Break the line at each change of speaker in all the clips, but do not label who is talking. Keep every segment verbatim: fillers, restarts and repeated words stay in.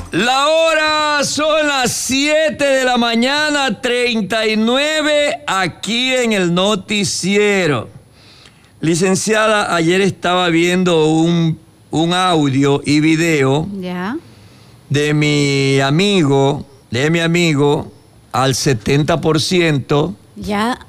La hora son las siete de la mañana, treinta y nueve, aquí en el noticiero. Licenciada, ayer estaba viendo un, un audio y video
ya.
de mi amigo, de mi amigo, al setenta por ciento.
Ya.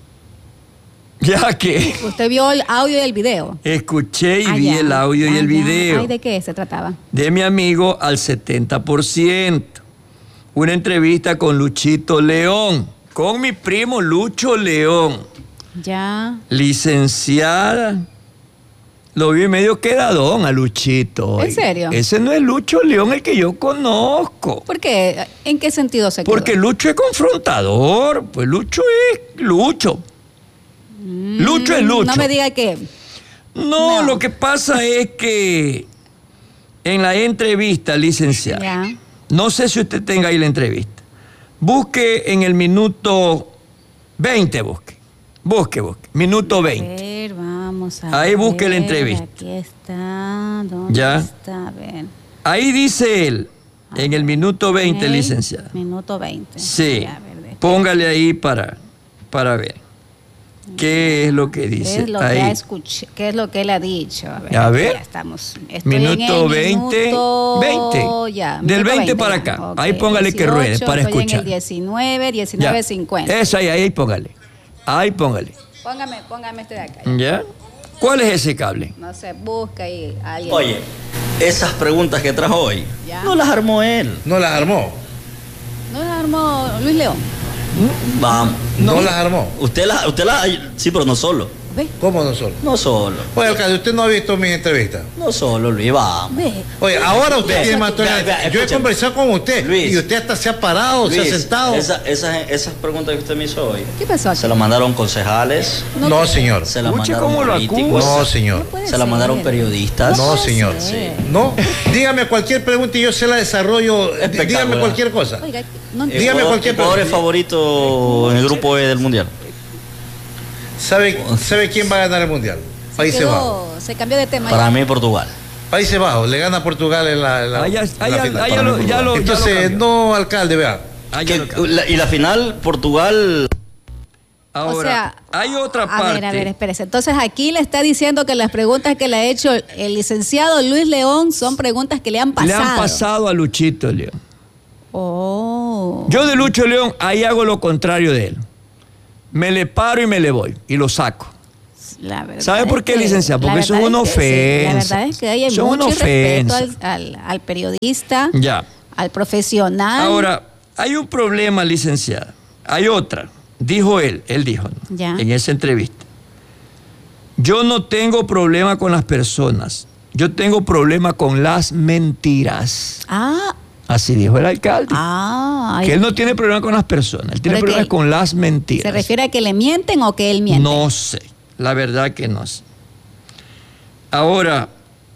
Ya que...
¿Usted vio el audio y el video?
Escuché y
ah,
vi
ya.
el audio
ah,
y el
ya.
video.
Ay, ¿de qué se trataba?
De mi amigo al setenta por ciento. Una entrevista con Luchito León, con mi primo Lucho León.
Ya.
Licenciada. Lo vi medio quedadón a Luchito.
¿En serio?
Ese no es Lucho León el que yo conozco.
¿Por qué? ¿En qué sentido se quedó?
Porque Lucho es confrontador. Pues Lucho es Lucho.
Mm,
Lucho es Lucho.
No me diga que...
No,
No.
lo que pasa es que en la entrevista, licenciada,
Ya.
no sé si usted tenga ahí la entrevista, busque en el minuto veinte, busque, busque, busque, minuto
A
veinte.
ver, vamos a
Ahí
ver.
busque la entrevista.
Aquí está. ¿Dónde
Ya.
está? A ver.
Ahí dice él, en el minuto veinte,
Ok,
licenciada.
Minuto veinte.
Sí,
Ya, a ver, de-
póngale ahí para, para ver qué es lo que
¿Qué
dice
es lo que
ahí.
ha escuch- ¿Qué es lo que él ha dicho? A ver,
A
aquí
ver.
ya estamos. Estoy en
Minuto
el
veinte,
minuto-
veinte.
ya,
Del
minuto
veinte para
ya.
acá.
Ok,
Ahí póngale que ruede
dieciocho,
para
estoy
escuchar.
en el diecinueve, diecinueve cincuenta.
Eso ahí, ahí póngale. Ahí póngale.
Póngame, póngame este de acá.
¿Ya? ¿Cuál es ese cable?
No sé, busca ahí a alguien.
Oye, esas preguntas que trajo hoy,
Ya.
no las armó él.
No las armó.
¿No las armó Luis León?
Vamos.
No, las armó.
Usted las, usted las, sí, pero no solo.
Ve,
¿Cómo no solo?
No solo.
Oye, alcalde, usted no ha visto mis entrevistas.
No solo, Luis, vamos.
ve.
Oye, ahora usted
Ve,
tiene más
ve, ve,
Yo he
escúchame.
conversado con usted.
Luis.
Y usted hasta se ha parado, se
Luis,
ha sentado.
esa- esas, esas preguntas que usted me hizo hoy,
¿Qué pasó aquí?
se las mandaron concejales,
No
No,
creo.
señor.
se las
Escuche
mandaron
cómo lo
políticos,
No,
No
señor.
puede
se las mandaron
ser.
periodistas.
No,
puede
señor.
ser.
No. Dígame cualquier pregunta y yo se la desarrollo.
Espectacular.
Dígame cualquier cosa.
Oiga, no
Eh,
entiendo.
Dígame
Ecuador-
cualquier
Ecuador es
pregunta.
favorito en el grupo E del Mundial.
¿Sabe, ¿Sabe quién va a ganar el mundial?
Se
Países
quedó-
Bajos.
Se cambió de tema.
Para
ya.
mí, Portugal.
Países Bajos. Le gana a Portugal en la, en la,
Ah, ya-
en
ah,
la
ya-
final.
ah, ya
Para
lo-
mí,
ya
Portugal.
lo- ya lo
Entonces,
cambió.
no, alcalde, vea.
Ah, ya
Que-
lo cambié.
la- y la final, Portugal.
Ahora,
o sea,
hay otra
a
parte.
ver, a ver, espérese. Entonces aquí le está diciendo que las preguntas que le ha hecho el licenciado Luis León son preguntas que le han pasado.
Le han pasado a Luchito León.
Oh.
Yo de Lucho León, ahí hago lo contrario de él. Me le paro y me le voy. Y lo saco.
La verdad
¿Sabe
es
por qué,
que-
licenciada? Porque
la
eso es
verdad
una
que sí. La
ofensa.
verdad es que hay
Eso es
mucho
una
respeto
ofensa.
al, al- al periodista,
Ya.
al profesional.
Ahora, hay un problema, licenciada. Hay otra. Dijo él, él dijo, ¿no?
Ya.
En esa entrevista. Yo no tengo problema con las personas. Yo tengo problema con las mentiras.
Ah,
Así dijo el alcalde.
ah.
Que él no tiene problema con las personas. Él tiene
Pero
problemas
que-
con las mentiras.
¿Se refiere a que le mienten o que él miente?
No sé. La verdad que no sé. Ahora,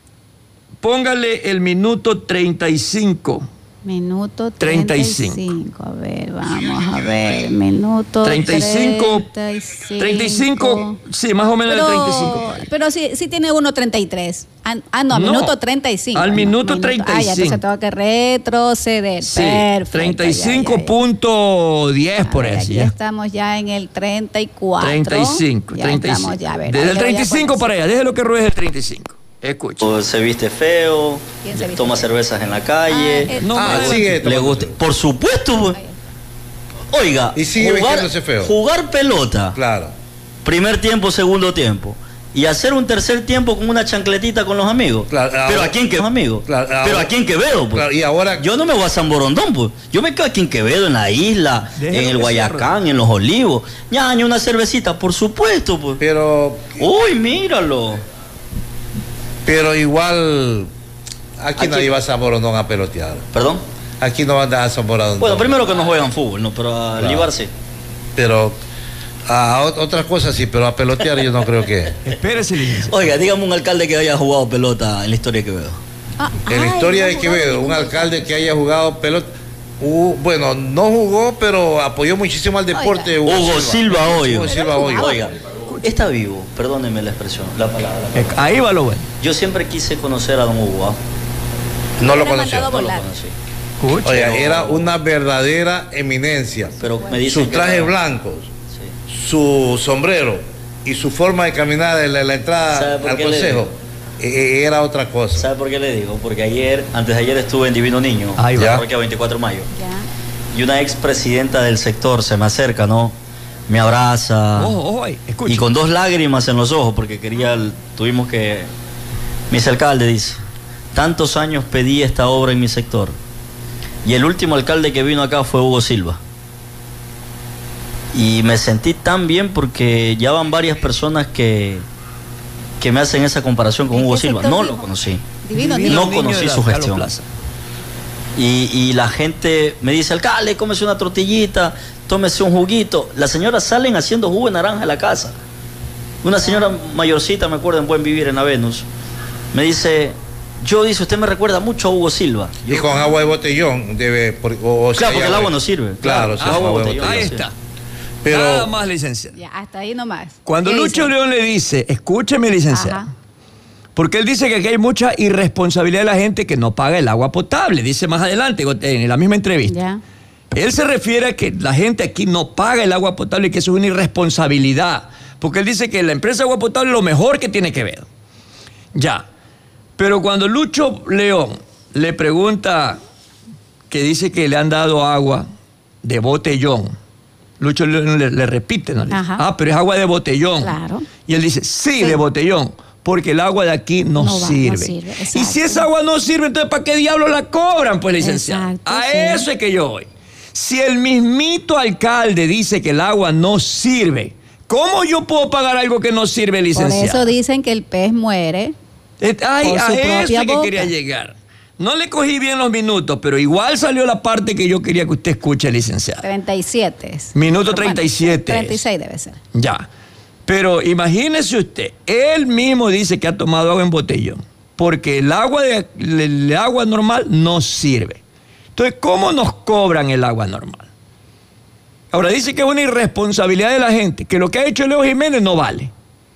póngale el minuto treinta y cinco.
Minuto
treinta
treinta
y
y
cinco.
cinco. A ver, vamos a ver. Minuto
treinta y cinco.
treinta y cinco.
treinta y cinco. Sí, más o menos el treinta y cinco.
Pero,
por ahí.
pero sí, sí tiene uno treinta y tres. Ah, ah, no,
No,
minuto treinta y cinco.
al
No,
minuto treinta y
Ah, ya, entonces
cinco.
tengo que retroceder.
Sí,
Perfecto.
treinta y
ya,
cinco
ya, ya.
punto diez por
A ver,
ahí.
aquí
ya.
estamos ya en el treinta y cuatro.
treinta y cinco.
Ya
treinta y cinco.
estamos ya, a ver,
Desde
ahí
el
le voy a
treinta y cinco
poner-
para allá. Déjelo que ruede el treinta y cinco. Escucha.
O se viste feo,
¿Quién se viste
toma
feo?
cervezas en la
Ah,
calle.
eh,
No,
Ah,
no,
sigue
Le
tomando.
gusta. Por supuesto. pues. Oiga,
Y sigue
jugar,
vistiéndose feo.
jugar pelota,
Claro.
primer tiempo, segundo tiempo, y hacer un tercer tiempo con una chancletita con los amigos.
Claro, ahora-
Pero aquí en Quevedo, amigos.
Claro, ahora-
Pero aquí en Quevedo, pues.
Claro, y ahora.
Yo no me voy a San Borondón, pues. Yo me quedo aquí en Quevedo, en la isla,
Déjelo
en el
que
Guayacán, en los Olivos. Ñaño, una cervecita, por supuesto, pues.
Pero.
Uy, míralo.
Pero igual. Aquí,
Aquí-
nadie va a San Borondón a pelotear.
Perdón.
Aquí no van a San Borondón.
Bueno, primero que no juegan fútbol, ¿no? Pero a
Claro.
Libar sí.
Pero. A ot- otras cosas sí, pero a pelotear yo no creo que.
Espérese, licenciado.
Oiga, dígame un alcalde que haya jugado pelota en la historia de Quevedo.
ah,
En la
ay,
historia
no
de
jugaba
Quevedo,
ningún
un
deporte.
alcalde que haya jugado pelota. Uh, bueno, no jugó, pero apoyó muchísimo al deporte.
Oiga.
Hugo Silva Hoyo.
Hugo Silva Hoyo.
Oiga, está vivo, perdóneme la expresión, la palabra. la palabra.
Ahí va lo bueno.
Yo siempre quise conocer a don Hugo. ¿ah?
No lo
Hubiera
conoció.
mandado
No lo
volar.
conocí.
Escucha.
Oiga, era una verdadera eminencia.
Pero me dicen
Sus
que
trajes
no.
blancos,
Sí.
su sombrero y su forma de caminar en la, la
¿Sabe
entrada
por
al
qué le
consejo eh, era otra cosa.
¿Sabe por qué le digo? Porque ayer, antes de ayer estuve en Divino Niño,
Ahí
en
va.
la parroquia veinticuatro de mayo.
Ya.
Y una expresidenta del sector se me acerca, ¿no? Me abraza.
Ojo, ojo ahí, escucha.
Y con dos lágrimas en los ojos, porque quería, el- tuvimos que... Mi alcalde dice, tantos años pedí esta obra en mi sector. Y el último alcalde que vino acá fue Hugo Silva. Y me sentí tan bien porque ya van varias personas que, que me hacen esa comparación con
¿En
Hugo
qué
Silva.
sector
No
dijo?
lo conocí.
Divino
Divino
No
Niño.
Niño
conocí
de la
su
Carlos
gestión.
Plaza.
Y, y la gente me dice, alcalde, cómese una tortillita, tómese un juguito. Las señoras salen haciendo jugo de naranja en la casa. Una señora mayorcita, me acuerdo, en Buen Vivir, en la Venus, me dice, yo, dice, usted me recuerda mucho a Hugo Silva.
Y con agua de botellón debe por- o- o si
Claro,
hay
porque el agua no sirve.
Claro, sí,
Agua
agua de
botellón.
botellón.
Ahí
sí.
está.
Pero
Nada más, licenciado.
Ya, hasta ahí nomás.
Cuando
¿Qué
Lucho
dice?
León le dice, escúcheme, licenciado.
Ajá.
Porque él dice que aquí hay mucha irresponsabilidad de la gente que no paga el agua potable. Dice más adelante, en la misma entrevista.
Ya.
Él se refiere a que la gente aquí no paga el agua potable y que eso es una irresponsabilidad. Porque él dice que la empresa de agua potable es lo mejor que tiene que ver. Ya. Pero cuando Lucho León le pregunta que dice que le han dado agua de botellón, Lucho León le, le repite, ¿no? Le dice,
Ajá.
ah, pero es agua de botellón.
Claro.
Y él dice, sí,
Sí.
de botellón, porque el agua de aquí no,
No va, no
sirve.
sirve,
Y
exacto.
si esa agua no sirve, entonces ¿para qué diablos la cobran, pues, licenciado?
Exacto,
A
sí.
eso es que yo voy. Si el mismito alcalde dice que el agua no sirve, ¿cómo yo puedo pagar algo que no sirve,
Por
licenciado?
eso dicen que el pez muere.
Eh, Ay,
por
a
su
eso
propia
es que
boca.
quería llegar. No le cogí bien los minutos, pero igual salió la parte que yo quería que usted escuche, licenciado.
treinta y siete. es.
Minuto
Bueno,
treinta y siete.
treinta y seis debe ser.
Ya. Pero imagínese usted, él mismo dice que ha tomado agua en botellón, porque el agua, de, el, el agua normal no sirve. Entonces, ¿cómo nos cobran el agua normal? Ahora dice que es una irresponsabilidad de la gente, que lo que ha hecho Leo Jiménez no vale.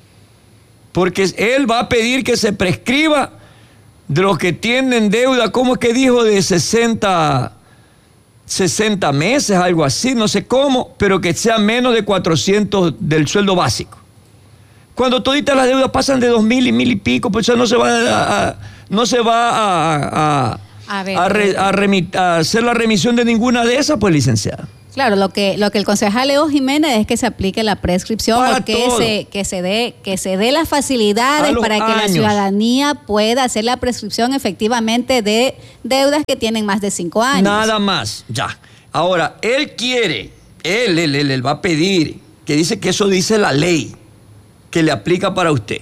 Porque él va a pedir que se prescriba de los que tienen deuda, ¿cómo es que dijo? De sesenta, sesenta meses, algo así, no sé cómo, pero que sea menos de cuatrocientos del sueldo básico. Cuando toditas las deudas pasan de dos mil y mil y pico, pues eso no se va a, a- no se va a, a,
A ver,
a re-
a
a remit- a hacer la remisión de ninguna de esas, pues, licenciada.
Claro, lo que, lo que el concejal Leo Jiménez es que se aplique la prescripción
Para
o que
todo.
se, que se dé, que se dé las facilidades
A los
para que la
años.
ciudadanía pueda hacer la prescripción efectivamente de deudas que tienen más de cinco años.
Nada más, ya. Ahora, él quiere, él, él, él, él va a pedir, que dice que eso dice la ley, que le aplica para usted,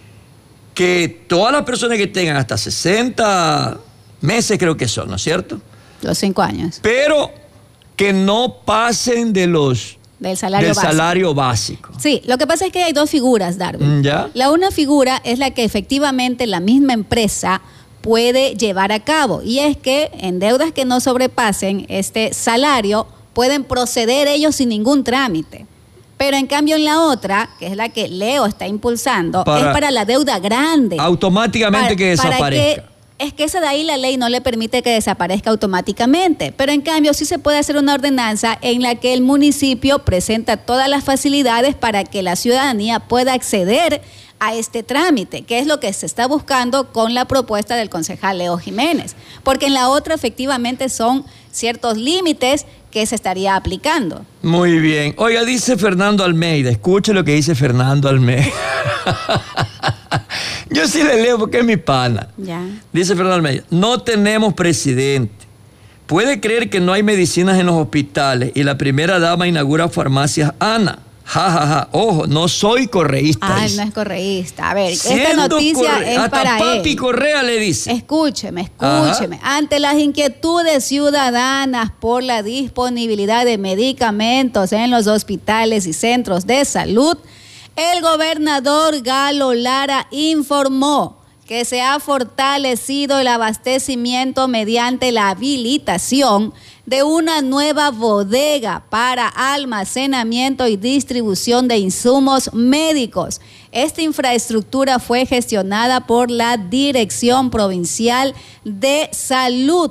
que todas las personas que tengan hasta sesenta meses, creo que son, ¿no es cierto?
Los cinco años
Pero que no pasen de los
del salario
del
básico.
salario básico.
Sí, lo que pasa es que hay dos figuras, Darwin.
Mm, ¿ya?
La una figura es la que efectivamente la misma empresa puede llevar a cabo y es que en deudas que no sobrepasen este salario pueden proceder ellos sin ningún trámite. Pero en cambio en la otra, que es la que Leo está impulsando,
Para-
es para la deuda grande.
Automáticamente
Para-
que
para
desaparezca.
que- es que esa de ahí la ley no le permite que desaparezca automáticamente, pero en cambio sí se puede hacer una ordenanza en la que el municipio presenta todas las facilidades para que la ciudadanía pueda acceder a este trámite, que es lo que se está buscando con la propuesta del concejal Leo Jiménez, porque en la otra efectivamente son ciertos límites que se estaría aplicando.
Muy bien. Oiga, dice Fernando Almeida, escuche lo que dice Fernando Almeida. Yo sí le leo porque es mi pana.
Ya.
Dice Fernando Almeida, no tenemos presidente. ¿Puede creer que no hay medicinas en los hospitales y la primera dama inaugura farmacias Ana? Ja, ja, ja. Ojo, no soy correísta.
Ah, él
dice.
no es correísta. A ver, esta
Siendo
noticia
corre-
es
hasta
para
Papi
él.
Correa le dice.
Escúcheme, escúcheme. Ante las inquietudes ciudadanas por la disponibilidad de medicamentos en los hospitales y centros de salud, el gobernador Galo Lara informó que se ha fortalecido el abastecimiento mediante la habilitación de una nueva bodega para almacenamiento y distribución de insumos médicos. Esta infraestructura fue gestionada por la Dirección Provincial de Salud.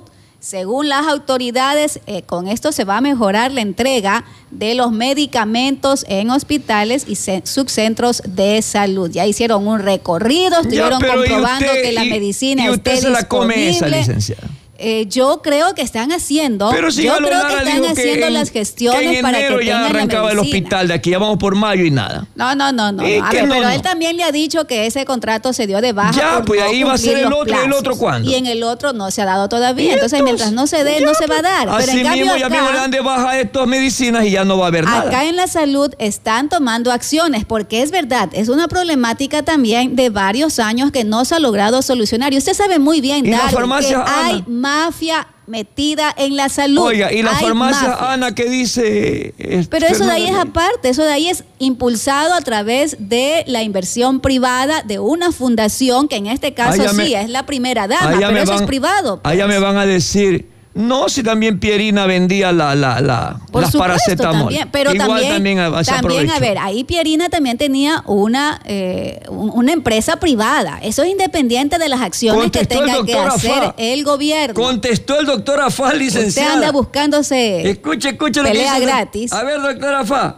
Según las autoridades, eh, con esto se va a mejorar la entrega de los medicamentos en hospitales y subcentros de salud. Ya hicieron un recorrido, estuvieron ya, comprobando usted, que la
y,
medicina
y usted
esté
se la
disponible.
Come esa, licenciada.
Eh, yo creo que están haciendo,
pero si
yo creo que están haciendo
que en,
las gestiones
que en
para que
enero ya arrancaba el hospital, de aquí ya vamos por mayo y nada.
No, no, no, no. A ver, no, pero no. Él también le ha dicho que ese contrato se dio de baja.
Ya,
por
pues
no
ahí va a ser el otro,
plazos.
¿Y el otro cuándo?
Y en el otro no se ha dado todavía. Entonces, entonces, mientras no se dé, ya, no se va a dar.
Así
pero en
mismo
cambio,
ya
acá,
mismo le dan de baja estas medicinas y ya no va a haber nada.
Acá en la salud están tomando acciones, porque es verdad, es una problemática también de varios años que no se ha logrado solucionar. Y usted sabe muy bien, Darwin, que hay Ana? mafia metida en la salud.
Oiga, y la
hay
farmacia
mafias.
Ana que dice...
Es, pero eso de ahí es aparte, eso de ahí es impulsado a través de la inversión privada de una fundación que en este caso allá sí me, es la primera dama, pero eso van, es privado.
Pues. Allá me van a decir... No, si también Pierina vendía la, la, la,
Por
las
supuesto,
paracetamol.
También, pero
igual
también,
también,
también a ver, ahí Pierina también tenía una, eh, una empresa privada. Eso es independiente de las acciones Contestó que tenga que hacer Afá. el gobierno.
Contestó el doctor Afá, licenciado.
Usted anda buscándose
escuche, escuche lo
pelea
que dice.
gratis.
A ver, doctor Afá.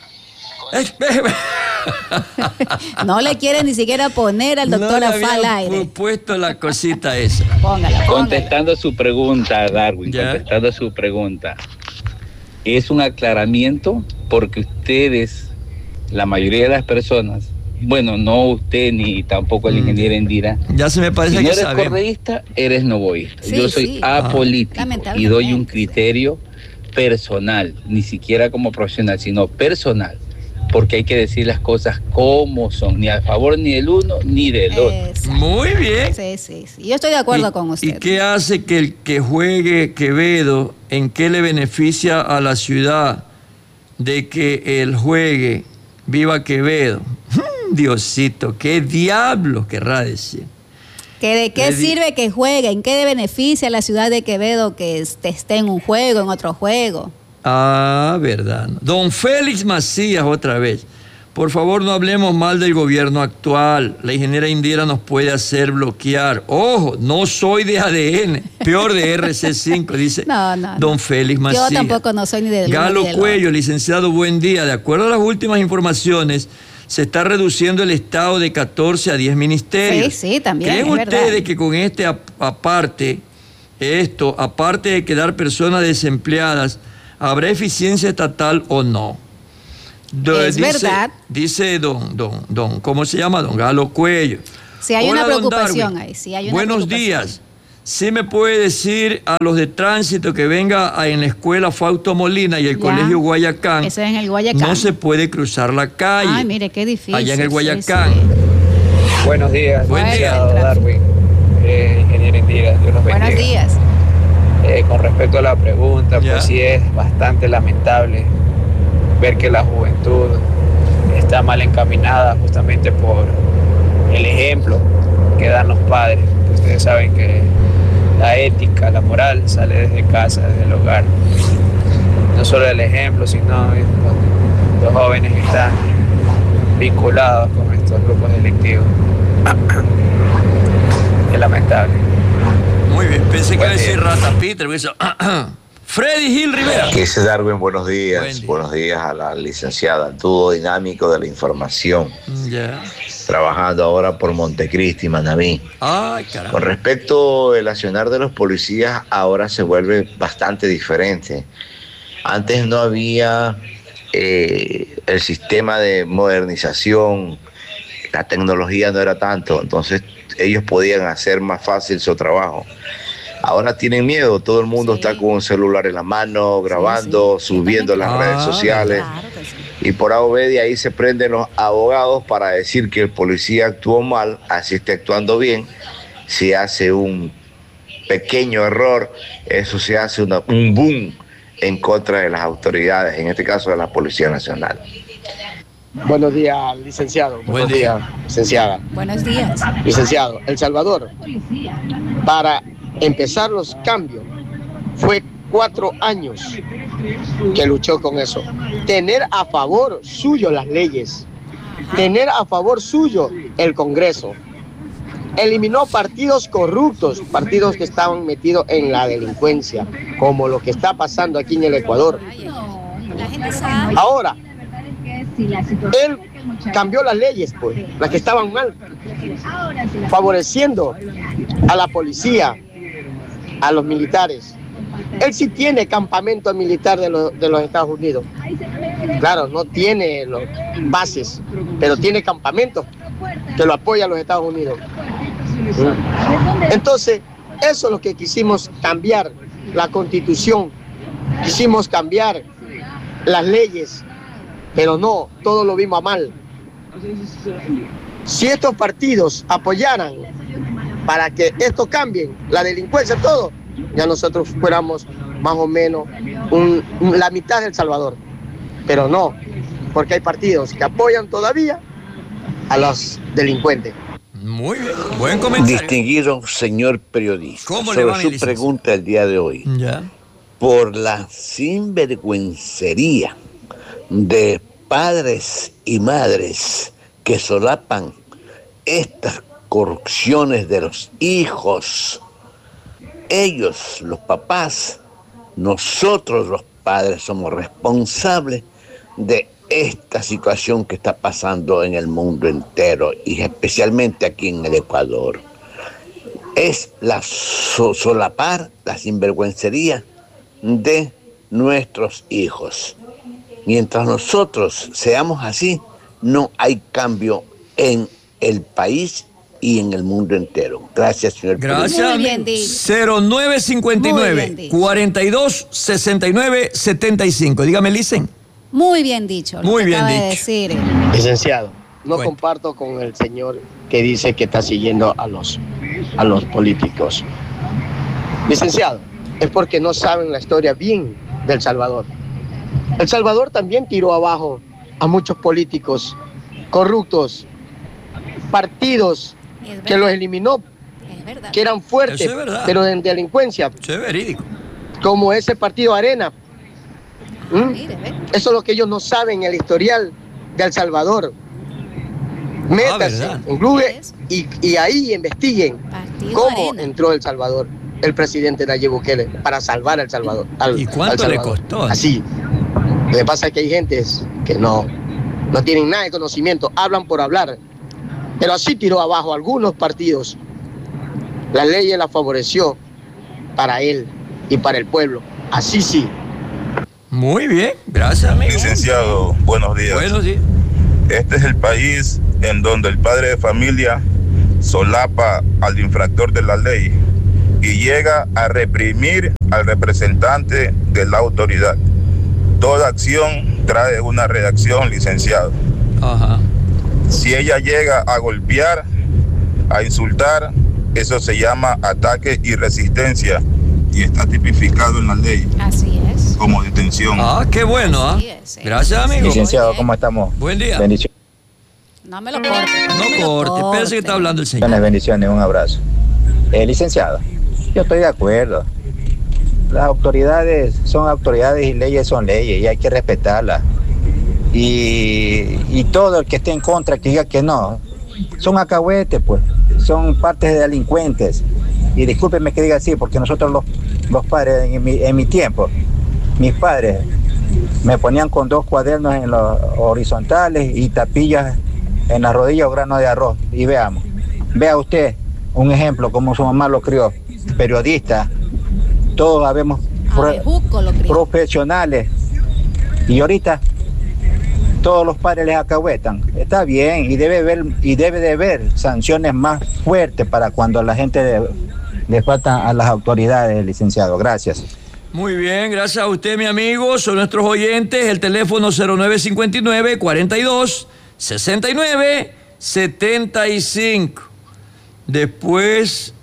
No le quieren ni siquiera poner al doctor no Afá al aire.
Puesto la cosita esa.
Póngala, póngala.
Contestando su pregunta, Darwin, ¿Ya? contestando su pregunta. Es un aclaramiento porque ustedes, la mayoría de las personas, bueno, no usted ni tampoco el ingeniero Indira.
Ya se me parece
si no
que
eres
sabemos.
correísta, eres novoísta.
Sí,
Yo soy
sí.
apolítico
ah,
y doy un criterio personal, ni siquiera como profesional, sino personal. Porque hay que decir las cosas como son, ni a favor ni del uno ni del otro.
Exacto.
Muy bien.
Sí, sí, sí. Yo estoy de acuerdo
¿Y,
con usted.
¿Y qué hace que el que juegue Quevedo, en qué le beneficia a la ciudad de que él juegue Viva Quevedo? Diosito, ¿qué diablos querrá decir?
¿Que ¿De qué le sirve di- que juegue? ¿En qué le beneficia a la ciudad de Quevedo que esté en un juego, en otro juego?
Ah, verdad. Don Félix Macías, otra vez. Por favor, no hablemos mal del gobierno actual. La ingeniera Indira nos puede hacer bloquear. Ojo, no soy de A D N, peor de R C cinco, dice
no, no,
don
no.
Félix Macías.
Yo tampoco no soy ni de
Galo
ni del
Cuello,
otro.
licenciado, buen día. De acuerdo a las últimas informaciones, se está reduciendo el Estado de catorce a diez ministerios.
Sí, sí, también.
¿Creen
es
ustedes
verdad.
que con este aparte, esto, aparte de quedar personas desempleadas, ¿habrá eficiencia estatal o no?
Do, es dice, verdad.
Dice don, don, don, ¿cómo se llama? Don Galo Cuello.
Sí hay
Hola,
una preocupación
Darwin.
ahí. Sí hay una
Buenos días. ¿Sí me puede decir a los de tránsito que venga a, en la escuela Fausto Molina y el
ya.
colegio Guayacán?
Ese es en el Guayacán.
No se puede cruzar la calle.
Ay, mire, qué difícil.
Allá en el Guayacán.
Sí, sí.
Buenos días.
Buen
Buen
día,
Darwin. Eh, ingeniero Indira, Dios los bendiga.
Buenos días.
Eh, con respecto a la pregunta,
Ya.
pues sí es bastante lamentable ver que la juventud está mal encaminada justamente por el ejemplo que dan los padres. Ustedes saben que la ética, la moral sale desde casa, desde el hogar. No solo el ejemplo, sino los, los jóvenes que están vinculados con estos grupos delictivos. Es lamentable.
Muy bien, pensé que iba a
Buen
decir
día.
Rata Peter. porque eso- Freddy Gil Rivera.
¿Qué dice Darwin? Buenos días.
Buen día.
Buenos días a la licenciada, dúo dinámico de la información,
Ya.
trabajando ahora por Montecristi, Manabí.
Ay,
Con
caramba.
respecto al accionar de los policías, ahora se vuelve bastante diferente. Antes no había eh, el sistema de modernización, la tecnología no era tanto, entonces ellos podían hacer más fácil su trabajo. Ahora tienen miedo, todo el mundo
Sí.
está con un celular en la mano, grabando,
sí.
subiendo las
Ah,
redes sociales.
Claro que sí.
Y por A o B de ahí se prenden los abogados para decir que el policía actuó mal, así está actuando bien. Si hace un pequeño error, eso se hace una- un boom en contra de las autoridades, en este caso de la Policía Nacional.
Buenos días, licenciado.
Buen
Buenos
día.
días, licenciada.
Buenos días.
Licenciado, El Salvador, para empezar los cambios, fue cuatro años que luchó con eso. Tener a favor suyo las leyes, tener a favor suyo el Congreso. eliminó partidos corruptos, partidos que estaban metidos en la delincuencia, como lo que está pasando aquí en el Ecuador. Ahora, él cambió las leyes, pues, las que estaban mal, favoreciendo a la policía, a los militares. Él sí tiene campamento militar de, lo, de los Estados Unidos. Claro, no tiene los bases, pero tiene campamentos que lo apoyan los Estados Unidos. Entonces, eso es lo que quisimos cambiar, la Constitución. Quisimos cambiar las leyes, pero no, todo lo vimos a mal. Si estos partidos apoyaran para que esto cambie, la delincuencia, todo, ya nosotros fuéramos más o menos un, un, la mitad de El Salvador. Pero no, porque hay partidos que apoyan todavía a los delincuentes.
Muy bien, buen comentario.
Distinguido señor periodista,
¿Cómo
sobre
le va,
su
licenciado?
pregunta el día de hoy,
ya.
por la sinvergüencería de padres y madres que solapan estas corrupciones de los hijos, ellos, los papás, nosotros los padres somos responsables de esta situación que está pasando en el mundo entero y especialmente aquí en el Ecuador. Es la so- solapar, la sinvergüencería de nuestros hijos. Mientras nosotros seamos así, no hay cambio en el país y en el mundo entero. Gracias, señor
Gracias.
Muy bien dicho.
cero nueve cincuenta y
Muy
nueve,
bien dicho.
cuarenta y dos, sesenta y nueve, setenta y cinco. Dígame, Licen.
Muy bien dicho. Lo
Muy
que
bien
acaba de
dicho.
decir.
Licenciado, no
Bueno.
comparto con el señor que dice que está siguiendo a los, a los políticos. Licenciado, es porque no saben la historia bien de El Salvador. El Salvador también tiró abajo a muchos políticos corruptos, partidos
Es
que los
verdad.
eliminó,
Es verdad.
que eran fuertes,
Eso es verdad.
pero en delincuencia,
Eso es verídico.
como ese partido Arena.
Ah,
¿Mm?
mire, ve.
Eso es lo que ellos no saben, el historial de El Salvador. Métanse
¿verdad?
en Google y, y ahí investiguen
Partido
cómo
Arena.
entró El Salvador, el presidente Nayib Bukele, para salvar a El Salvador. al-
¿Y
al
cuánto le
Salvador.
costó?
Así. Lo que pasa es que hay gentes que no, no tienen nada de conocimiento, hablan por hablar. Pero así tiró abajo algunos partidos. La ley la favoreció para él y para el pueblo. Así sí.
Muy bien, gracias, amigo.
Licenciado, buenos días.
Buenos días.
Este es el país en donde el padre de familia solapa al infractor de la ley y llega a reprimir al representante de la autoridad. Toda acción trae una reacción, licenciado.
Ajá.
Si ella llega a golpear, a insultar, eso se llama ataque y resistencia y está tipificado en la ley
Así es.
como detención.
Ah, qué bueno, ¿ah?
Así es, sí.
Gracias, amigo.
Licenciado,
¿cómo estamos?
Buen día.
Bendiciones,
No me lo corte. No, me
No
lo
corte, espérese que está hablando el señor.
bendiciones, un abrazo. Eh, licenciado, yo estoy de acuerdo. Las autoridades son autoridades y leyes son leyes y hay que respetarlas. Y, y todo el que esté en contra, que diga que no, son acahuetes, pues, son partes de delincuentes. Y discúlpenme que diga así, porque nosotros los, los padres, en mi, en mi tiempo, mis padres me ponían con dos cuadernos en los horizontales y tapillas en las rodillas o grano de arroz. Y veamos, vea usted un ejemplo como su mamá lo crió, periodista, todos habemos pro-
Abejuco lo crió.
profesionales. Y ahorita todos los padres les acahuetan. Está bien y debe haber, y debe de haber sanciones más fuertes para cuando la gente le, le falta a las autoridades, licenciado. Gracias.
Muy bien, gracias a usted, mi amigo. Son nuestros oyentes. El teléfono cero nueve cincuenta y nueve, cuarenta y dos, sesenta y nueve, setenta y cinco. Después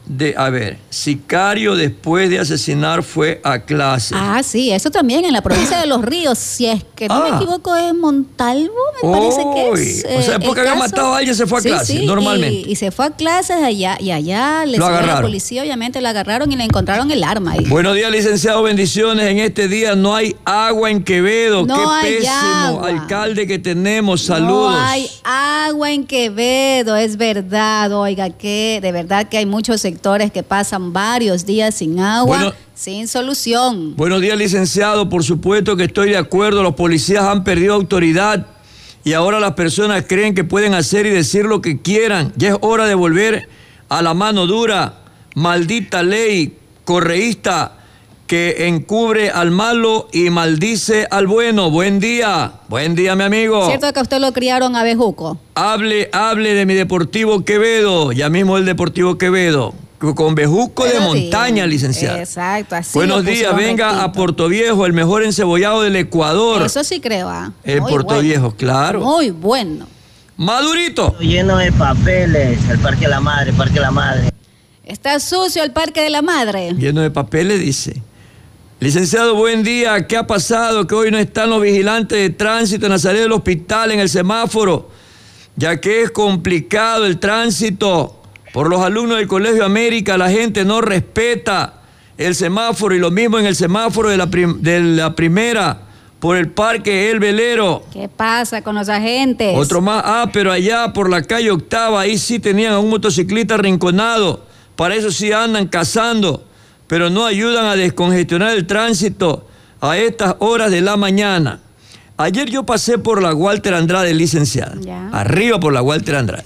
de, a ver, sicario después de asesinar fue a clase.
Ah, sí, eso también en la provincia de Los Ríos, si es que no
Ah.
me equivoco es Montalvo, me parece que es.
Uy, o sea,
eh,
porque
el
había
caso.
matado a alguien, se fue a
Sí,
clase,
sí,
normalmente.
Y, y se fue a clases allá, y allá le
Lo
siguió la
agarraron.
policía, obviamente lo agarraron y le encontraron el arma ahí.
Buenos días, licenciado, bendiciones. En este día no hay agua en Quevedo.
No
Qué
hay
pésimo
agua.
alcalde que tenemos. Saludos.
No hay agua en Quevedo, es verdad, oiga, que de verdad que hay muchos sectores que pasan varios días sin agua,
Bueno.
sin solución.
Buenos días, licenciado. Por supuesto que estoy de acuerdo. Los policías han perdido autoridad y ahora las personas creen que pueden hacer y decir lo que quieran. Ya es hora de volver a la mano dura. Maldita ley correísta que encubre al malo y maldice al bueno. Buen día. Buen día, mi amigo.
¿Cierto que a usted lo criaron a bejuco?
Hable, hable de mi Deportivo Quevedo. Ya mismo el Deportivo Quevedo. Con bejuco de
Pero
montaña,
sí,
licenciado.
Exacto, así
Buenos
lo
días,
pusieron
venga
rectito.
a Puerto Viejo, el mejor encebollado del Ecuador.
Eso sí creo, ah.
El
Muy
Puerto
bueno.
Viejo, claro.
Muy bueno.
Madurito.
Lleno de papeles, el Parque de la Madre, Parque de la Madre.
Está sucio el Parque de la Madre.
Lleno de papeles, dice. Licenciado, buen día. ¿Qué ha pasado? Que hoy no están los vigilantes de tránsito en la salida del hospital, en el semáforo, ya que es complicado el tránsito. Por los alumnos del Colegio América, la gente no respeta el semáforo y lo mismo en el semáforo de la, prim- de la primera, por el Parque El Velero.
¿Qué pasa con los agentes?
Otro más, ah, pero allá por la calle Octava, ahí sí tenían a un motociclista arrinconado. Para eso sí andan cazando, pero no ayudan a descongestionar el tránsito a estas horas de la mañana. Ayer yo pasé por la Walter Andrade, licenciada.
Ya.
Arriba por la Walter Andrade.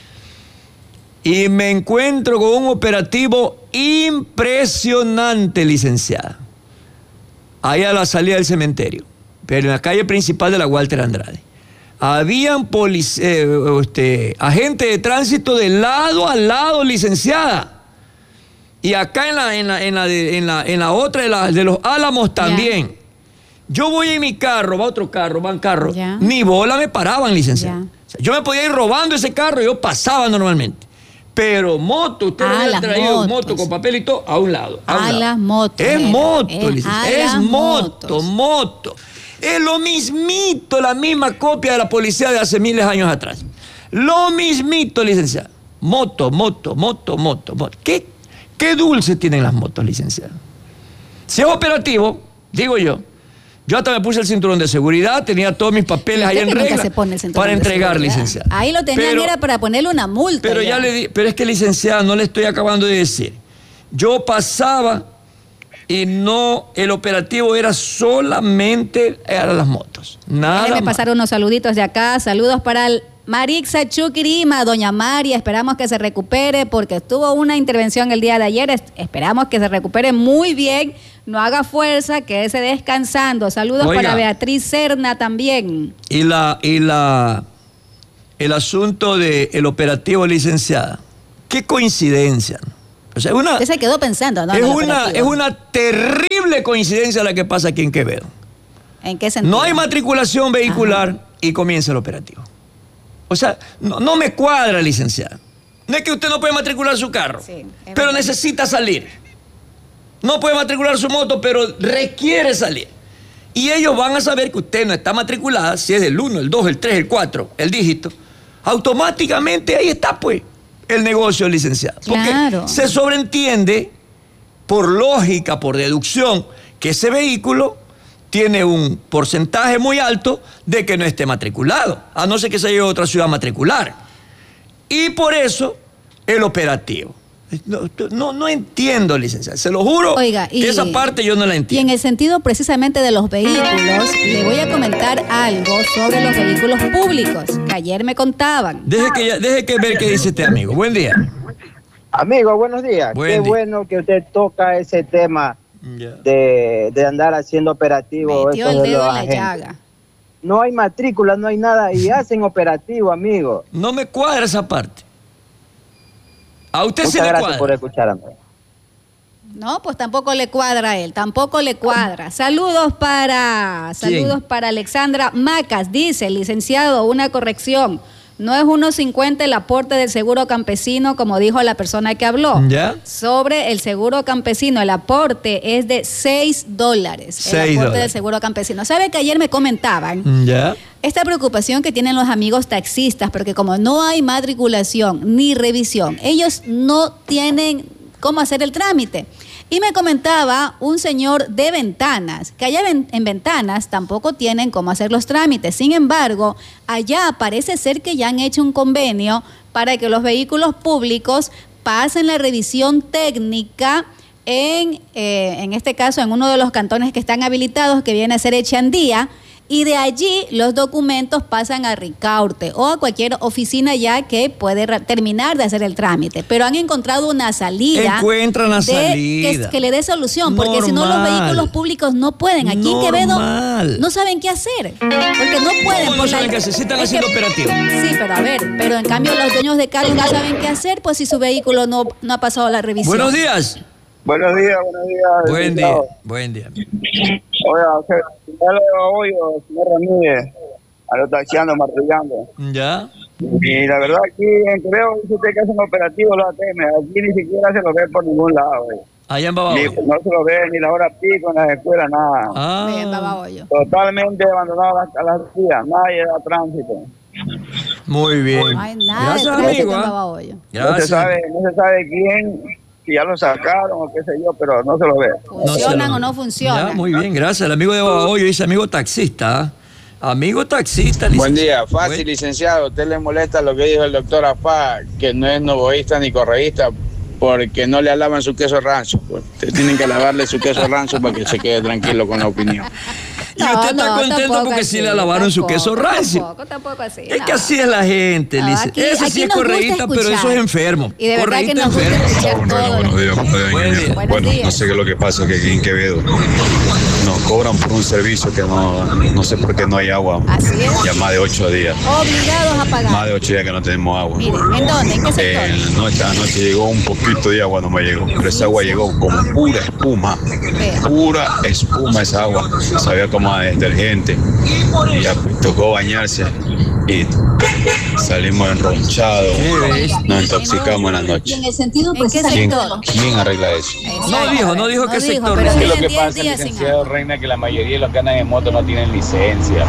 Y me encuentro con un operativo impresionante, licenciada. Ahí a la salida del cementerio, pero en la calle principal de la Walter Andrade. Habían polic- eh, este, agentes de tránsito de lado a lado, licenciada. Y acá en la, en la, en la, de, en la, en la otra de, la, de los Álamos también.
Ya.
Yo voy en mi carro, va otro carro, van carros.
Ya.
Ni bola me paraban, licenciada.
Ya.
O sea, yo me podía ir robando ese carro y yo pasaba normalmente. Pero moto, usted
Ah,
me había
las
traído
motos.
moto con papel y todo a un lado. A, un
A
lado.
las motos.
Es
era.
moto,
Es
licenciada.
a
Es
las
moto,
motos.
moto. Es lo mismito, la misma copia de la policía de hace miles de años atrás. Lo mismito, licenciada. Moto, moto, moto, moto, moto. ¿Qué, qué dulce tienen las motos, licenciada? Si es operativo, digo yo, yo hasta me puse el cinturón de seguridad, tenía todos mis papeles ahí
Usted
en
que nunca
regla
se pone el cinturón
para
de
entregar,
seguridad.
licenciada.
Ahí lo tenían
Pero-
era para ponerle una multa.
Pero ya le di, pero es que, licenciada, no le estoy acabando de decir. Yo pasaba y no, el operativo era solamente eran las motos. Nada
Déjeme
más.
pasar unos saluditos de acá. Saludos para el Marixa Chuquirima, doña María. Esperamos que se recupere porque tuvo una intervención el día de ayer. Es- Esperamos que se recupere muy bien. No haga fuerza, quédese descansando. Saludos
Oiga.
para Beatriz Serna también.
Y la, y la, el asunto del operativo, licenciada. Qué coincidencia, ¿no? O sea, una,
Usted se quedó pensando, ¿no?
es,
en el
una, es
operativo.
una terrible coincidencia la que pasa aquí en Quevedo.
¿En qué sentido?
No hay matriculación vehicular y comienza el operativo. O sea, no, no me cuadra, licenciada. No es que usted no puede matricular su carro,
Sí, es
pero
verdad.
necesita salir. No puede matricular su moto, pero requiere salir. Y ellos van a saber que usted no está matriculada, si es el uno, el dos, el tres, el cuatro, el dígito. Automáticamente ahí está, pues, el negocio, licenciado. Porque
Claro.
se sobreentiende, por lógica, por deducción, que ese vehículo tiene un porcentaje muy alto de que no esté matriculado, a no ser que se haya ido a otra ciudad a matricular. Y por eso, el operativo. No, no, no entiendo, licenciada. Se lo juro
Oiga, y-
que esa parte yo no la
Y
entiendo.
en el sentido precisamente de los vehículos, le voy a comentar algo sobre los vehículos públicos, que ayer me contaban.
Deje que, ya- deje que ver qué dice este amigo. Buen día.
Amigo, buenos días.
Buen
Qué
día.
bueno que usted toca ese tema de, de andar haciendo operativo.
Metió
eso
el
de
dedo
los
en la
agentes.
llaga.
No hay matrícula, no hay nada y hacen operativo, amigo.
No me cuadra esa parte. A usted sí
Muchas
le
gracias por
cuadra.
escucharme.
No, pues tampoco le cuadra a él, tampoco le cuadra. Saludos para,
¿Quién?
saludos para Alexandra Macas, dice, licenciado, una corrección. No es uno cincuenta el aporte del seguro campesino, como dijo la persona que habló.
¿Ya?
Sobre el seguro campesino, el aporte es de seis dólares. El aporte
dólares.
del seguro campesino. ¿Sabe que ayer me comentaban?
¿Ya?
Esta preocupación que tienen los amigos taxistas, porque como no hay matriculación ni revisión, ellos no tienen cómo hacer el trámite. Y me comentaba un señor de Ventanas, que allá en, en Ventanas tampoco tienen cómo hacer los trámites. Sin embargo, allá parece ser que ya han hecho un convenio para que los vehículos públicos pasen la revisión técnica en, eh, en este caso, en uno de los cantones que están habilitados, que viene a ser Echandía, y de allí los documentos pasan a Ricaurte o a cualquier oficina ya que puede terminar de hacer el trámite. Pero han encontrado una salida.
Encuentran la
de,
salida.
Que, que le dé solución, porque
Normal.
si no los vehículos públicos no pueden. Aquí en Quevedo no saben qué hacer, porque no pueden.
¿Cómo no saben qué hacer? Sí están haciendo operativo.
Sí, pero a ver, pero en cambio los dueños de carros no saben qué hacer, pues si su vehículo no, no ha pasado la revisión.
Buenos días.
Buenos días, buenos días.
Buen día, buen día.
Oiga, ya le oigo, señor Ramírez, a los taxiando, martillando.
¿Ya?
Y la verdad aquí en Quevedo dice usted que hacen operativos los A T M, aquí ni siquiera se lo ve por ningún lado. Eh.
Allá en Babahoyo.
Ni, no se lo ve ni la hora pico en las escuelas, nada.
Ah.
Sí, en Babahoyo.
Totalmente abandonado a las vías, nadie da tránsito.
Muy bien.
No hay nada
Gracias,
de tránsito
amigo.
en
¿eh?
Babahoyo.
Gracias.
No se sabe, no se sabe quién, si ya lo sacaron o qué sé yo, pero no se lo ve.
¿Funcionan
No
o no funcionan?
Ya, muy bien, gracias. El amigo de Babahoyo dice amigo taxista. Amigo taxista.
Buen día,
licenciado.
fácil,
Buen-
licenciado. ¿A usted le molesta lo que dijo el doctor Afá, que no es novoísta ni correísta, porque no le alaban su queso rancio? Pues te tienen que alabarle su queso rancio para que se quede tranquilo con la opinión.
Y usted está
no,
contento
tampoco
porque
así,
sí le alabaron su
tampoco,
queso rancio.
Tampoco, tampoco así.
Es
no.
que así es la gente,
No,
lic-
aquí-
Ese
aquí
sí es
nos gusta
correísta, pero
escuchar.
eso es enfermo.
Y de verdad que
Correísta
nos gusta
enfermo.
escuchar
Bueno,
todo.
buenos días, compadre
Buen
Ingeniero.
día.
Buenos
Bueno,
días.
no sé qué es lo que pasa, que aquí en Quevedo nos cobran por un servicio que no, no sé por qué no hay agua.
Así es.
Ya más de ocho días.
Obligados a pagar.
Más de ocho días que no tenemos agua.
Miren, ¿en dónde? ¿En qué sector?
Eh, noche, anoche llegó un poquito de agua, no me llegó. Pero esa agua llegó como pura espuma.
Vea.
Pura espuma esa agua. Sabía como a detergente. Y ya tocó bañarse. Y salimos enronchados. Nos intoxicamos en la noche.
En el sentido, pues, ¿en qué
¿Quién,
sector?
quién arregla eso?
No dijo, no dijo qué sector.
pero
Es que lo
tienen
que
diez
pasa,
días sin
licenciado
agua.
Reina, que la mayoría de los que andan en moto no tienen licencia.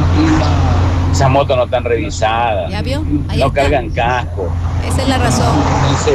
Esas motos no están revisadas.
¿Ya vio? Ahí
No
está.
cargan casco.
Esa es la razón.
Entonces,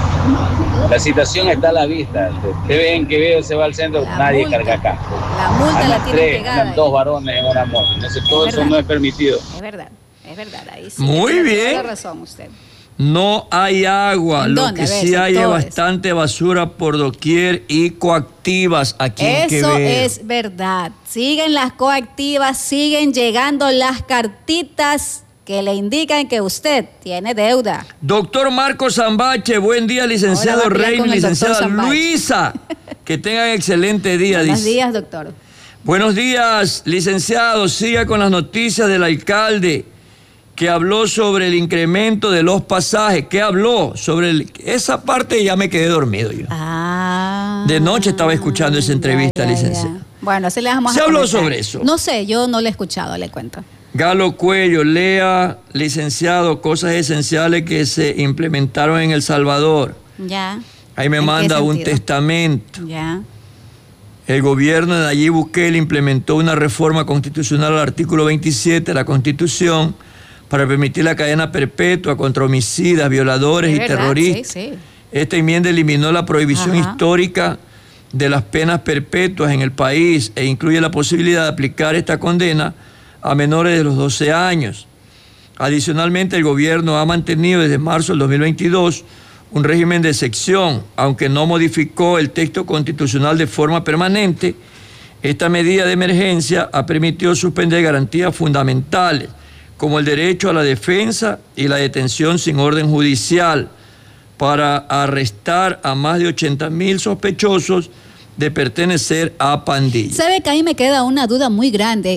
la situación está a la vista. Usted ve en Quevedo, se va al centro,
La
nadie
multa.
carga casco.
La multa la
Andan
tienen
tres,
pegada.
andan dos varones en una moto. Entonces todo
Es
eso
verdad.
no es permitido.
Es verdad, es verdad. Ahí sí.
Muy
tiene
bien.
toda la razón usted.
No hay agua.
¿En
Lo
dónde?
que
A ver,
sí hay es
sectores.
bastante basura por doquier y coactivas aquí en
Eso
Quevedo.
es verdad. Siguen las coactivas, siguen llegando las cartitas que le indican que usted tiene deuda.
Doctor Marcos Zambache, buen día, licenciado
Ahora va a pelear
Reina,
con el doctor
licenciada
Zambache.
Luisa. Que tengan excelente día.
Buenos
dice.
días, doctor.
Buenos días, licenciado. Siga con las noticias del alcalde que habló sobre el incremento de los pasajes. ¿Qué habló? Sobre el- esa parte ya me quedé dormido yo.
Ah.
De noche estaba escuchando esa entrevista,
Ya, ya,
licenciado.
ya. Bueno, así le damos
¿Se
a
habló
comentar.
sobre eso?
No sé, yo no lo he escuchado, le cuento.
Galo Cuello, lea, licenciado, cosas esenciales que se implementaron en El Salvador.
Ya.
Ahí me
¿En qué
manda un
sentido?
testamento.
Ya.
El gobierno de Nayib Bukele implementó una reforma constitucional al artículo veintisiete de la Constitución para permitir la cadena perpetua contra homicidas, violadores
Es
y
verdad,
terroristas.
sí, sí.
Esta enmienda eliminó la prohibición
Ajá.
histórica de las penas perpetuas en el país e incluye la posibilidad de aplicar esta condena a menores de los doce años. Adicionalmente, el gobierno ha mantenido desde marzo del dos mil veintidós un régimen de excepción, aunque no modificó el texto constitucional de forma permanente. Esta medida de emergencia ha permitido suspender garantías fundamentales, como el derecho a la defensa y la detención sin orden judicial, para arrestar a más de ochenta mil sospechosos de pertenecer a pandillas.
¿Sabe que ahí me queda una duda muy grande?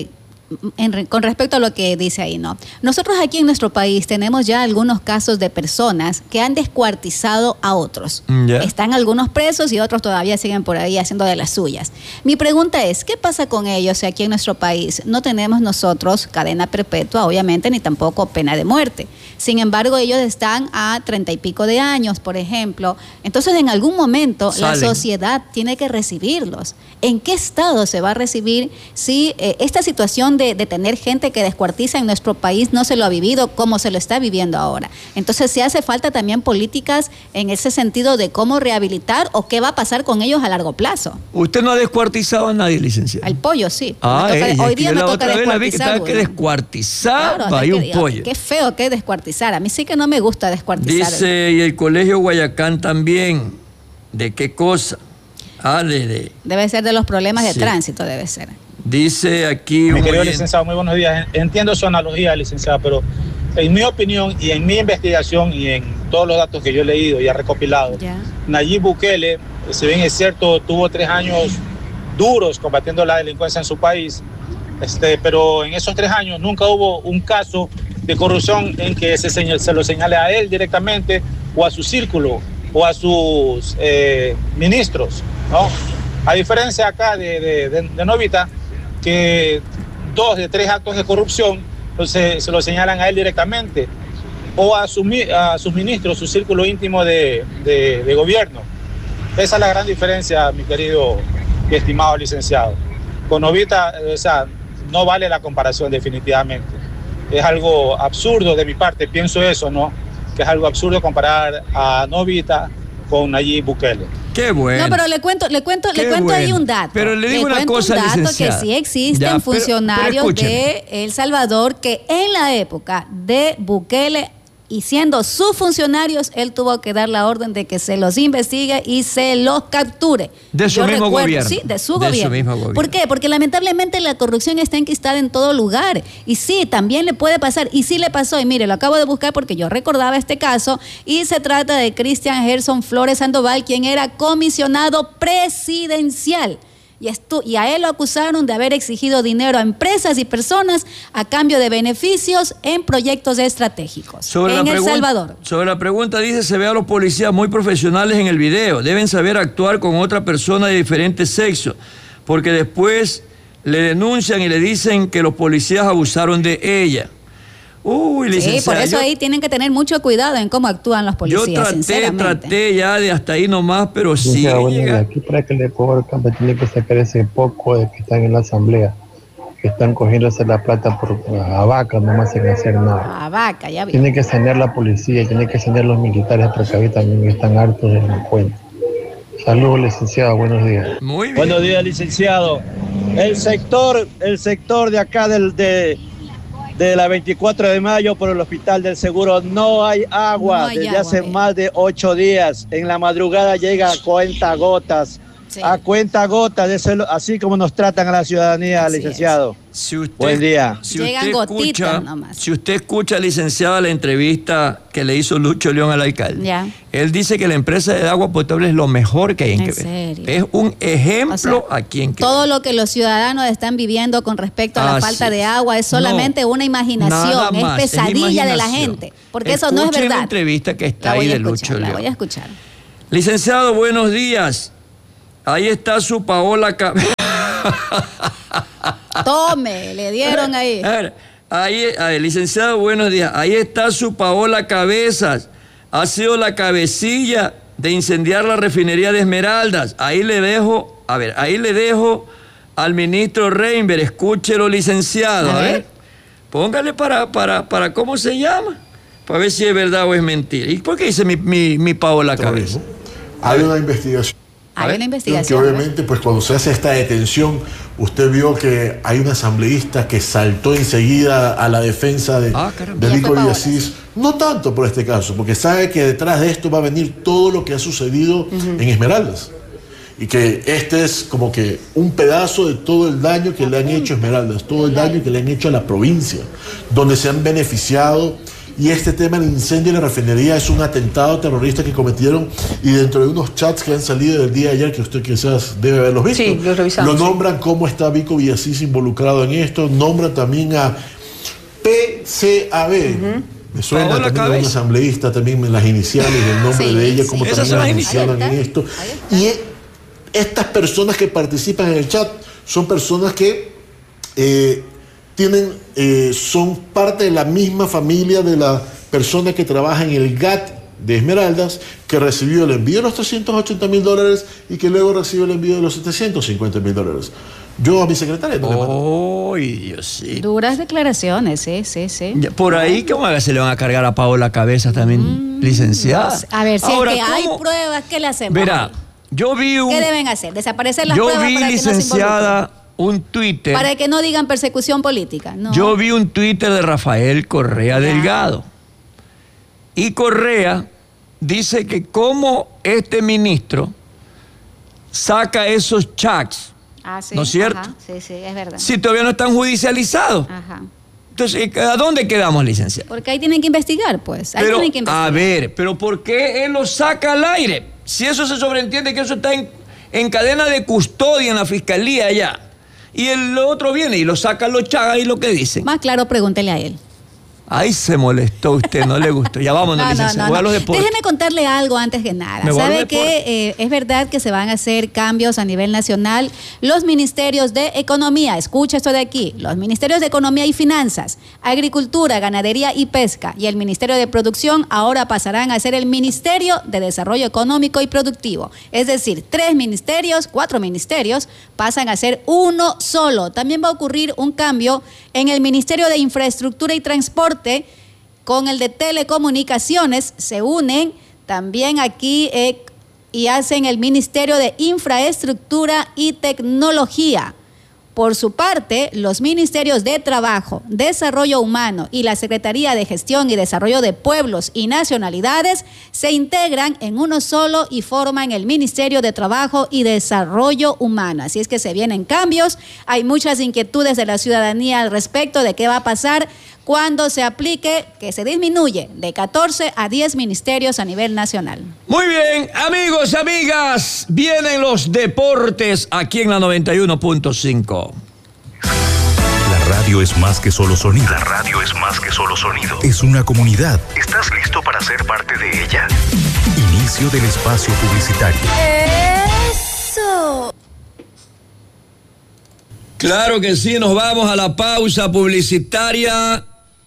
en, con respecto a lo que dice ahí, ¿no? Nosotros aquí en nuestro país tenemos ya algunos casos de personas que han descuartizado a otros. Yeah. Están algunos presos y otros todavía siguen por ahí haciendo de las suyas. Mi pregunta es, ¿qué pasa con ellos si aquí en nuestro país no tenemos nosotros cadena perpetua, obviamente, ni tampoco pena de muerte? Sin embargo, ellos están a treinta y pico de años, por ejemplo. Entonces, en algún momento, Salen. la sociedad tiene que recibirlos. ¿En qué estado se va a recibir si eh, esta situación de, de tener gente que descuartiza en nuestro país no se lo ha vivido como se lo está viviendo ahora? Entonces, ¿se hace falta también políticas en ese sentido de cómo rehabilitar o qué va a pasar con ellos a largo plazo?
¿Usted no ha descuartizado a nadie, licenciado?
Al pollo, sí.
Ah,
me toca,
ella,
hoy día me toca descuartizar.
La vi que estaba que descuartizar
claro,
hay un
que,
pollo.
Qué feo que es descuartizar. A mí sí que no me gusta descuartizar.
Dice, y el Colegio Guayacán también. ¿De qué cosa? Ah, de, de...
Debe ser de los problemas de
sí.
tránsito, debe ser.
Dice aquí...
Mi querido licenciado, muy buenos días. Entiendo su analogía, licenciado, pero en mi opinión y en mi investigación y en todos los datos que yo he leído y he recopilado, yeah. Nayib Bukele, si bien es cierto, tuvo tres años duros combatiendo la delincuencia en su país, este, pero en esos tres años nunca hubo un caso de corrupción en que se, señal, se lo señale a él directamente o a su círculo o a sus eh, ministros, ¿no? A diferencia acá de, de, de, de Novita, que dos de tres actos de corrupción se, se lo señalan a él directamente o a, su, a sus ministros, su círculo íntimo de, de, de gobierno. Esa es la gran diferencia, mi querido y estimado licenciado. Con Novita, o sea, no vale la comparación definitivamente. Es algo absurdo de mi parte, pienso eso, ¿no? Que es algo absurdo comparar a Novita con Nayib Bukele.
Qué bueno.
No, pero le cuento, le cuento,
Qué
le cuento
bueno.
ahí un dato.
Pero le digo
le
una cosa,
un dato
licenciada.
que sí existen
ya,
funcionarios
pero, pero
de El Salvador que en la época de Bukele y siendo sus funcionarios, él tuvo que dar la orden de que se los investigue y se los capture.
De su
Yo
mismo
recuerdo,
gobierno.
Sí, de su
de
gobierno.
Su mismo gobierno.
¿Por qué? Porque lamentablemente la corrupción está enquistada en todo lugar. Y sí, también le puede pasar. Y sí le pasó. Y mire, lo acabo de buscar porque yo recordaba este caso. Y se trata de Cristian Gerson Flores Sandoval, quien era comisionado presidencial. Y, estu- y a él lo acusaron de haber exigido dinero a empresas y personas a cambio de beneficios en proyectos estratégicos
sobre
en
la
El
pregun-
Salvador.
Sobre la pregunta dice, se ve a los policías muy profesionales en el video, deben saber actuar con otra persona de diferente sexo, porque después le denuncian y le dicen que los policías abusaron de ella. Uy, licenciada.
Sí, por eso
yo,
ahí tienen que tener mucho cuidado en cómo actúan los policías,
Yo traté,
sinceramente.
traté ya de hasta ahí nomás, pero sí.
Ya, bueno, aquí para que el pueblo campo tiene que sacar ese poco de que están en la asamblea, que están cogiéndose la plata por a vaca, nomás sin hacer nada.
A vaca, ya vi.
Tiene que sanear la policía, tiene que sanear los militares, porque ahí también están hartos de delincuentes. Saludos, licenciado, buenos días.
Muy bien.
Buenos días, licenciado. El sector, el sector de acá del de de la veinticuatro de mayo por el Hospital del Seguro no hay agua
No hay
desde
agua,
hace
eh.
más de ocho días. En la madrugada llega a cuenta gotas.
Sí.
A cuenta gotas, eso es lo- así como nos tratan a la ciudadanía,
Así
licenciado.
Si usted,
Buen día.
Si
Llegan
usted
gotitas
escucha,
nomás.
si usted escucha, licenciada, la entrevista que le hizo Lucho León al alcalde,
Ya.
él dice que la empresa de agua potable es lo mejor que hay en
¿En
Quevedo.
serio?
Es un ejemplo
O sea,
aquí en Quevedo.
Todo lo que los ciudadanos están viviendo con respecto a la
Así
falta de
es.
agua es solamente
No,
una imaginación,
nada
es
más, es
pesadilla de la
imaginación.
gente, porque eso no es
Escuchen la
verdad.
entrevista que está
La voy
ahí
a
de
escuchar,
Lucho
la
León.
voy a escuchar.
Licenciado, buenos días. Ahí está su Paola Cabezas.
Tome, le dieron ahí.
Ahí, ahí, licenciado, buenos días. Ahí está su Paola Cabezas. Ha sido la cabecilla de incendiar la refinería de Esmeraldas. Ahí le dejo, a ver, ahí le dejo al ministro Reinber. Escúchelo, licenciado. A,
A
ver.
ver.
Póngale para, para, para, ¿cómo se llama? Para ver si es verdad o es mentira. ¿Y por qué dice mi, mi, mi Paola Cabezas?
Hay una investigación.
Hay una
Que
investigación.
obviamente, pues cuando se hace esta detención, usted vio que hay un asambleísta que saltó enseguida a la defensa de,
Ah, caramba.
de
Ya
Nico
fue Paola.
Villasís. No tanto por este caso, porque sabe que detrás de esto va a venir todo lo que ha sucedido en Esmeraldas. Y que este es como que un pedazo de todo el daño que le han hecho a Esmeraldas, todo el daño que le han hecho a la provincia, donde se han beneficiado y este tema del incendio de la refinería es un atentado terrorista que cometieron, y dentro de unos chats que han salido del día de ayer, que usted quizás debe haberlos visto,
sí, los revisamos,
lo nombran cómo está Vico Villasís involucrado en esto, nombran también a P C A B. Uh-huh. Me suena Paola también Cabeza, de un asambleísta, también las iniciales del nombre sí, de ella, como sí, también la mencionan en esto. Y estas personas que participan en el chat son personas que eh, tienen, eh, son parte de la misma familia de la persona que trabaja en el G A T de Esmeraldas, que recibió el envío de los trescientos ochenta mil dólares y que luego recibió el envío de los setecientos cincuenta mil dólares. Yo a mi secretaria no
oh, le mando. Diosito.
Duras declaraciones, sí, sí, sí.
Por ahí, ¿cómo se le van a cargar a Paola Cabeza también, mm, licenciada?
No sé. A ver, si Ahora, es que hay pruebas, ¿qué le hacemos?
Verá, yo vi un...
¿Qué deben hacer? ¿Desaparecer las
yo
pruebas
vi,
para que
licenciada,
no se
un Twitter...
Para que no digan persecución política, no.
Yo vi un Twitter de Rafael Correa ya. Delgado. Y Correa dice que como este ministro saca esos chats,
ah, sí,
¿no es cierto?
Ajá, sí, sí, es verdad.
Si todavía no están judicializados.
Ajá.
Entonces, ¿a dónde quedamos, licenciada?
Porque ahí tienen que investigar, pues. Ahí
pero,
tienen que investigar.
A ver, pero ¿por qué él lo saca al aire? Si eso se sobreentiende que eso está en, en cadena de custodia en la fiscalía allá. Y el otro viene y lo saca, lo chaga y lo que dice.
Más claro, pregúntele a él.
Ahí se molestó usted, no le gustó. Ya vámonos,
no,
licenciada.
No, no,
voy a los
no.
deportes.
Déjeme contarle algo antes que nada. ¿Sabe que eh, es verdad que se van a hacer cambios a nivel nacional? Los ministerios de Economía, escucha esto de aquí, los ministerios de Economía y Finanzas, Agricultura, Ganadería y Pesca y el Ministerio de Producción ahora pasarán a ser el Ministerio de Desarrollo Económico y Productivo. Es decir, tres ministerios, cuatro ministerios pasan a ser uno solo. También va a ocurrir un cambio en el Ministerio de Infraestructura y Transporte con el de Telecomunicaciones, se unen también aquí eh, y hacen el Ministerio de Infraestructura y Tecnología. Por su parte, los ministerios de Trabajo, Desarrollo Humano y la Secretaría de Gestión y Desarrollo de Pueblos y Nacionalidades se integran en uno solo y forman el Ministerio de Trabajo y Desarrollo Humano. Así es que se vienen cambios. Hay muchas inquietudes de la ciudadanía al respecto de qué va a pasar cuando se aplique, que se disminuye de catorce a diez ministerios a nivel nacional.
Muy bien, amigos y amigas, vienen los deportes aquí en la noventa y uno punto cinco.
La radio es más que solo sonido. La radio es más que solo sonido. Es una comunidad. ¿Estás listo para ser parte de ella? Inicio del espacio publicitario.
¡Eso!
Claro que sí, nos vamos a la pausa publicitaria.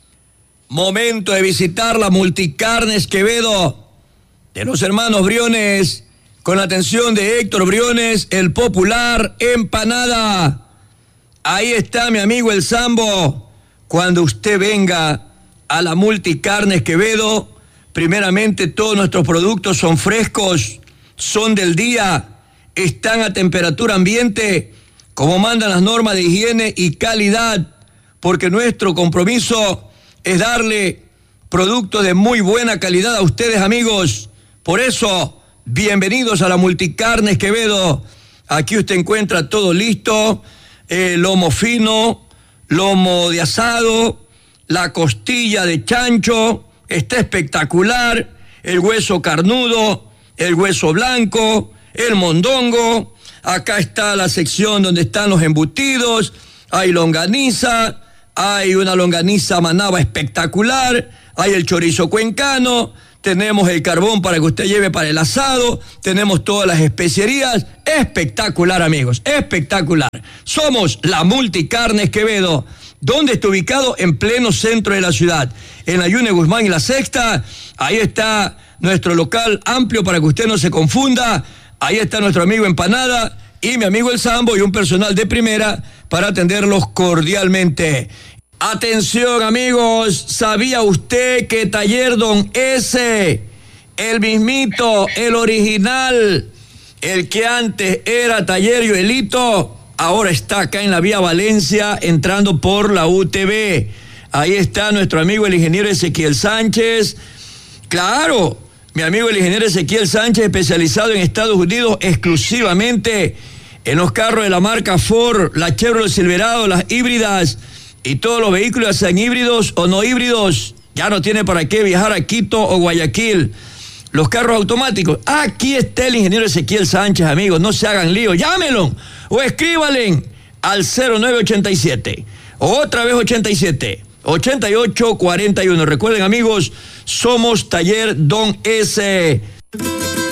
Momento de visitar la Multicarnes Quevedo de los hermanos Briones, con la atención de Héctor Briones, el popular Empanada. Ahí está mi amigo el Sambo. Cuando usted venga a la Multicarnes Quevedo, primeramente todos nuestros productos son frescos, son del día, están a temperatura ambiente, como mandan las normas de higiene y calidad, porque nuestro compromiso es darle productos de muy buena calidad a ustedes, amigos. Por eso, bienvenidos a la Multicarnes Quevedo. Aquí usted encuentra todo listo, eh, lomo fino, lomo de asado, la costilla de chancho, está espectacular, el hueso carnudo, el hueso blanco, el mondongo. Acá está la sección donde están los embutidos, hay longaniza, hay una longaniza manaba espectacular, hay el chorizo cuencano, tenemos el carbón para que usted lleve para el asado, tenemos todas las especierías. Espectacular, amigos, espectacular. Somos la Multicarnes Quevedo. ¿Dónde está ubicado? En pleno centro de la ciudad, en la Yune Guzmán y la Sexta. Ahí está nuestro local amplio para que usted no se confunda. Ahí está nuestro amigo Empanada y mi amigo el Sambo y un personal de primera para atenderlos cordialmente. Atención, amigos, ¿sabía usted que Taller Don S, el mismito, el original, el que antes era Taller Yoelito, ahora está acá en la vía Valencia, entrando por la U T V? Ahí está nuestro amigo el ingeniero Ezequiel Sánchez. Claro, mi amigo el ingeniero Ezequiel Sánchez, especializado en Estados Unidos exclusivamente en los carros de la marca Ford, la Chevrolet Silverado, las híbridas y todos los vehículos, sean híbridos o no híbridos. Ya no tiene para qué viajar a Quito o Guayaquil. Los carros automáticos. Aquí está el ingeniero Ezequiel Sánchez, amigos. No se hagan lío. Llámenlo o escríbanle al cero nueve ochenta y siete. Otra vez ochenta y siete. ochenta y ocho cuarenta y uno. Recuerden, amigos, somos Taller Don S.